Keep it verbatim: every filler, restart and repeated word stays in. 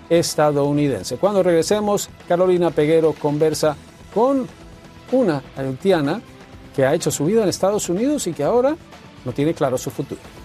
estadounidense. Cuando regresemos, Carolina Peguero conversa con una haitiana que ha hecho su vida en Estados Unidos y que ahora no tiene claro su futuro.